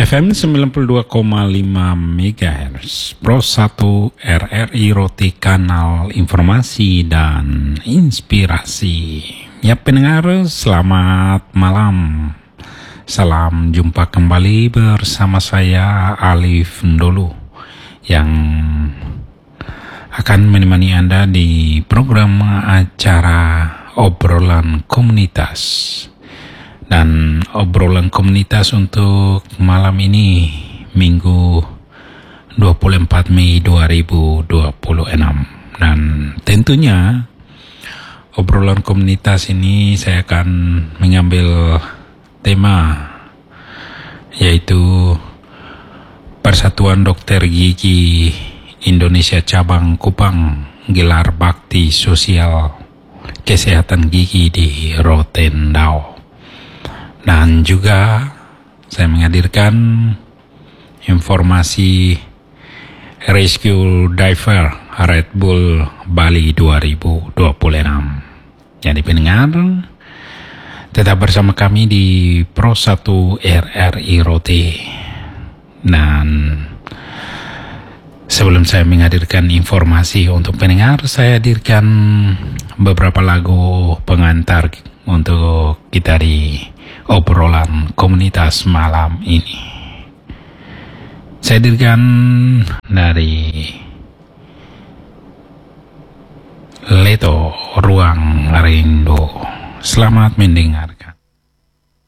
FM 92,5 MHz Pro 1 RRI Roti, kanal informasi dan inspirasi. Ya pendengar, selamat malam. Salam jumpa kembali bersama saya Alif Ndolo yang akan menemani Anda di program acara obrolan komunitas. Dan obrolan komunitas untuk malam ini, Minggu 24 Mei 2026. Dan tentunya obrolan komunitas ini saya akan mengambil tema, yaitu Persatuan Dokter Gigi Indonesia Cabang Kupang gelar bakti sosial kesehatan gigi di Rotendao. Dan juga saya menghadirkan informasi Rescue Diver Red Bull Bali 2026. Jadi pendengar, tetap bersama kami di Pro 1 RRI Roti. Dan sebelum saya menghadirkan informasi untuk pendengar, saya hadirkan beberapa lagu pengantar untuk kita di obrolan komunitas malam ini. Saya hadirkan dari Leto Ruang Rindu. Selamat mendengar.